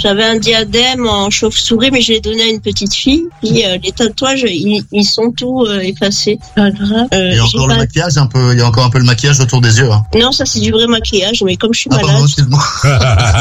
J'avais un diadème en chauve-souris, mais je l'ai donné à une petite fille. Puis les tatouages, ils sont tous effacés. Pas grave. Il y a encore le maquillage il y a encore un peu le maquillage autour des yeux. Hein. Non, ça c'est du vrai maquillage, mais comme je suis Pardon, malade. excuse-moi.